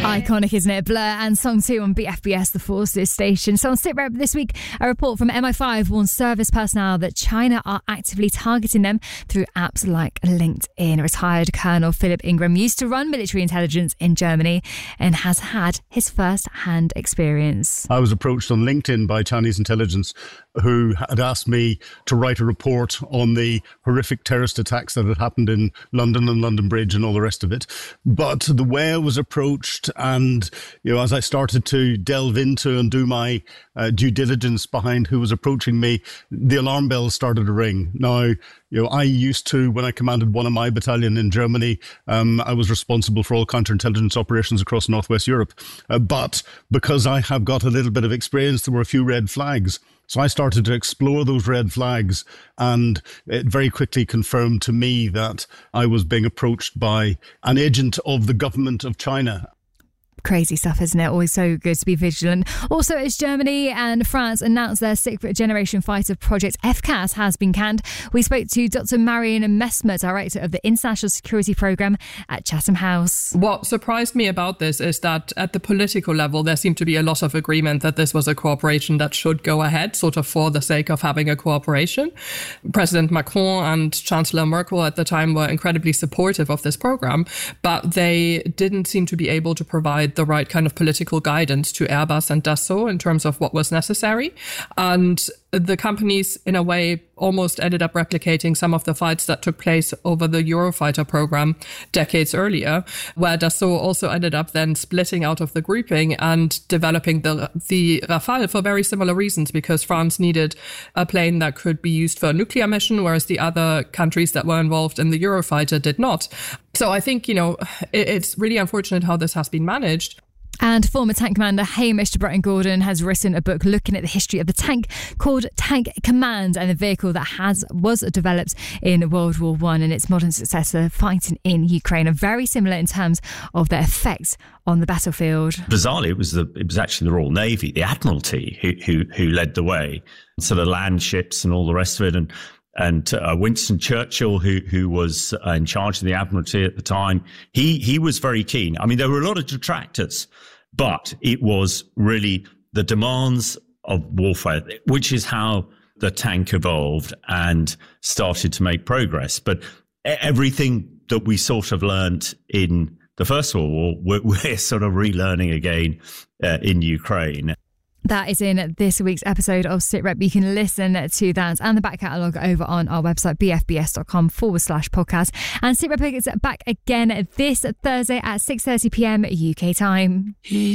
Iconic, isn't it? Blur and Song 2 on BFBS, the Forces station. So on SitRep this week, a report from MI5 warns service personnel that China are actively targeting them through apps like LinkedIn. Retired Colonel Philip Ingram used to run military intelligence in Germany and has had his first-hand experience. I was approached on LinkedIn by Chinese intelligence who had asked me to write a report on the horrific terrorist attacks that had happened in London and London Bridge and all the rest of it. But the way I was approached and, as I started to delve into and do my due diligence behind who was approaching me, the alarm bells started to ring. Now, I used to, when I commanded one of my battalion in Germany, I was responsible for all counterintelligence operations across Northwest Europe. But because I have got a little bit of experience, there were a few red flags. So I started to explore those red flags, and it very quickly confirmed to me that I was being approached by an agent of the government of China. Crazy stuff, isn't it? Always so good to be vigilant. Also, as Germany and France announced their sixth generation fighter project, FCAS has been canned. We spoke to Dr. Marion Messmer, director of the International Security Programme at Chatham House. What surprised me about this is that at the political level, there seemed to be a lot of agreement that this was a cooperation that should go ahead, sort of for the sake of having a cooperation. President Macron and Chancellor Merkel at the time were incredibly supportive of this program, but they didn't seem to be able to provide the right kind of political guidance to Airbus and Dassault in terms of what was necessary. And the companies, in a way, almost ended up replicating some of the fights that took place over the Eurofighter program decades earlier, where Dassault also ended up then splitting out of the grouping and developing the Rafale for very similar reasons, because France needed a plane that could be used for a nuclear mission, whereas the other countries that were involved in the Eurofighter did not. So I think, it's really unfortunate how this has been managed. And former tank commander Hamish de Bretton-Gordon has written a book looking at the history of the tank called Tank Command, and the vehicle that was developed in World War I and its modern successor fighting in Ukraine are very similar in terms of their effects on the battlefield. Bizarrely, it was actually the Royal Navy, the Admiralty, who led the way. Sort of land ships and all the rest of it, and Winston Churchill, who was in charge of the Admiralty at the time, he was very keen. I mean, there were a lot of detractors, but it was really the demands of warfare, which is how the tank evolved and started to make progress. But everything that we sort of learnt in the First World War, we're sort of relearning again in Ukraine. That is in this week's episode of SitRep. You can listen to that and the back catalogue over on our website, bfbs.com/podcast. And SitRep is back again this Thursday at 6:30 p.m. UK time.